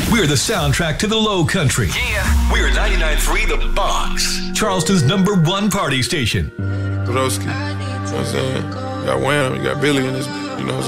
We're the soundtrack to the Low Country. Yeah. We're 99.3 The Box, Charleston's #1 party station. Broski, you know what I'm saying? You got Wham, you got Billy in this, you know what I'm